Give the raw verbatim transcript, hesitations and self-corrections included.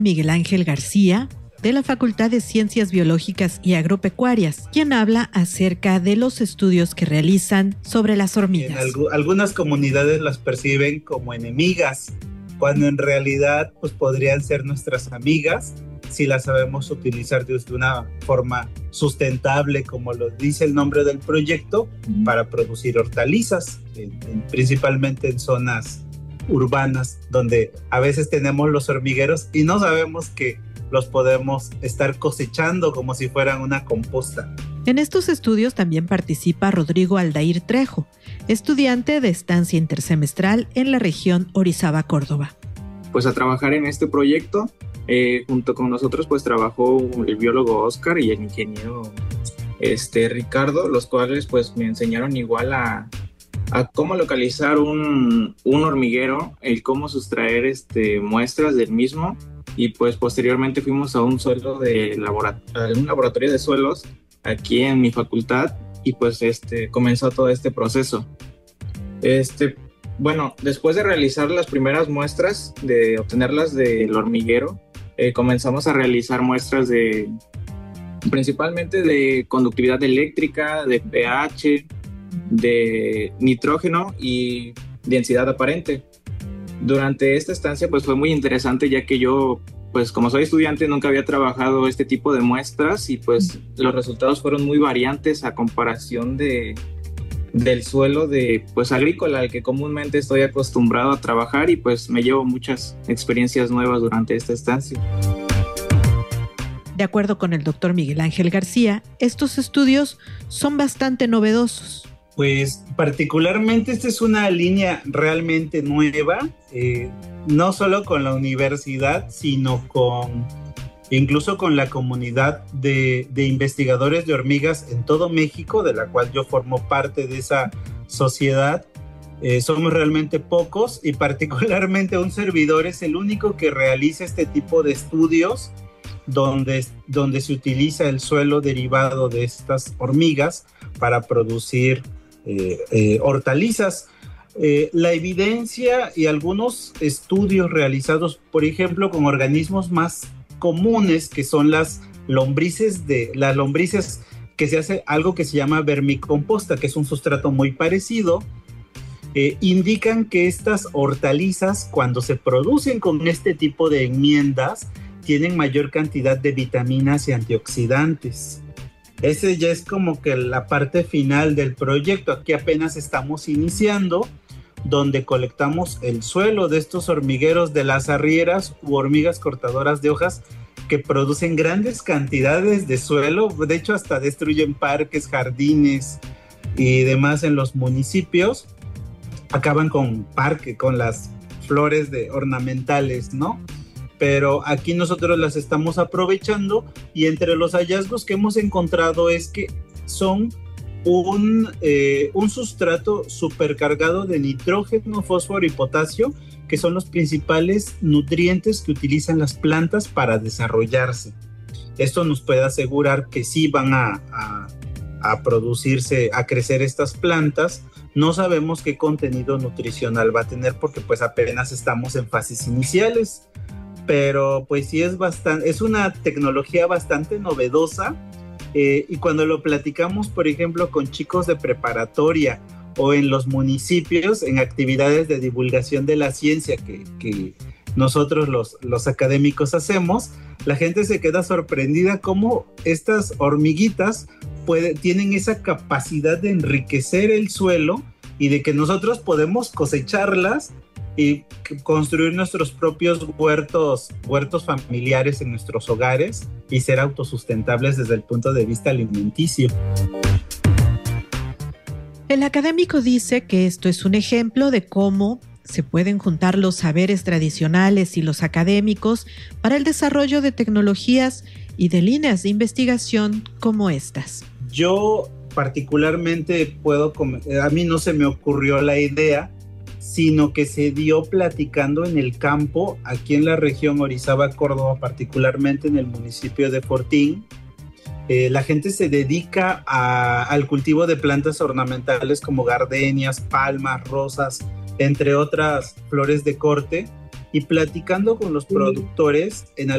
Miguel Ángel García, de la Facultad de Ciencias Biológicas y Agropecuarias, quien habla acerca de los estudios que realizan sobre las hormigas. En alg- algunas comunidades las perciben como enemigas, cuando en realidad pues, podrían ser nuestras amigas si las sabemos utilizar de una forma sustentable, como lo dice el nombre del proyecto, para producir hortalizas, en, en, principalmente en zonas urbanas, donde a veces tenemos los hormigueros y no sabemos que los podemos estar cosechando como si fueran una composta. En estos estudios también participa Rodrigo Aldair Trejo, estudiante de estancia intersemestral en la región Orizaba, Córdoba. Pues a trabajar en este proyecto, eh, junto con nosotros pues trabajó el biólogo Oscar y el ingeniero este, Ricardo, los cuales pues me enseñaron igual a, a cómo localizar un, un hormiguero, el cómo sustraer este, muestras del mismo. Y pues posteriormente fuimos a un suelo de labora- a un laboratorio de suelos aquí en mi facultad y pues este, comenzó todo este proceso. Este, bueno, después de realizar las primeras muestras, de obtenerlas del hormiguero, eh, comenzamos a realizar muestras de principalmente de conductividad eléctrica, de pH, de nitrógeno y densidad aparente. Durante esta estancia pues fue muy interesante, ya que yo pues como soy estudiante nunca había trabajado este tipo de muestras y pues los resultados fueron muy variantes a comparación de, del suelo de pues agrícola al que comúnmente estoy acostumbrado a trabajar, y pues me llevo muchas experiencias nuevas durante esta estancia. De acuerdo con el doctor Miguel Ángel García, estos estudios son bastante novedosos. Pues particularmente esta es una línea realmente nueva, eh, no solo con la universidad, sino con incluso con la comunidad de, de investigadores de hormigas en todo México, de la cual yo formo parte de esa sociedad. Eh, somos realmente pocos y particularmente un servidor es el único que realiza este tipo de estudios donde, donde se utiliza el suelo derivado de estas hormigas para producir Eh, eh, hortalizas. Eh, la evidencia y algunos estudios realizados, por ejemplo, con organismos más comunes, que son las lombrices, de, las lombrices que se hace algo que se llama vermicomposta, que es un sustrato muy parecido, eh, indican que estas hortalizas, cuando se producen con este tipo de enmiendas, tienen mayor cantidad de vitaminas y antioxidantes. Ese ya es como que la parte final del proyecto. Aquí apenas estamos iniciando, donde colectamos el suelo de estos hormigueros de las arrieras u hormigas cortadoras de hojas que producen grandes cantidades de suelo. De hecho, hasta destruyen parques, jardines y demás en los municipios. Acaban con parque, con las flores de ornamentales, ¿no? Pero aquí nosotros las estamos aprovechando, y entre los hallazgos que hemos encontrado es que son un, eh, un sustrato supercargado de nitrógeno, fósforo y potasio, que son los principales nutrientes que utilizan las plantas para desarrollarse. Esto nos puede asegurar que sí van a, a, a producirse, a crecer estas plantas. No sabemos qué contenido nutricional va a tener porque pues apenas estamos en fases iniciales. Pero pues sí es bastante, es una tecnología bastante novedosa, eh, y cuando lo platicamos, por ejemplo, con chicos de preparatoria o en los municipios, en actividades de divulgación de la ciencia que, que nosotros los, los académicos hacemos, la gente se queda sorprendida cómo estas hormiguitas puede, tienen esa capacidad de enriquecer el suelo y de que nosotros podemos cosecharlas y construir nuestros propios huertos, huertos familiares en nuestros hogares y ser autosustentables desde el punto de vista alimenticio. El académico dice que esto es un ejemplo de cómo se pueden juntar los saberes tradicionales y los académicos para el desarrollo de tecnologías y de líneas de investigación como estas. Yo particularmente puedo, a mí no se me ocurrió la idea, sino que se dio platicando en el campo, aquí en la región Orizaba, Córdoba, particularmente en el municipio de Fortín. Eh, la gente se dedica a, al cultivo de plantas ornamentales como gardenias, palmas, rosas, entre otras flores de corte, y platicando con los productores, en